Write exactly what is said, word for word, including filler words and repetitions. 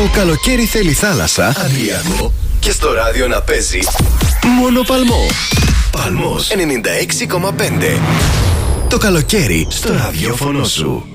Το καλοκαίρι θέλει θάλασσα, Αδριακό και στο ράδιο να παίζει μόνο Παλμό. Παλμός ενενήντα έξι κόμμα πέντε. Το καλοκαίρι στο ραδιόφωνο σου.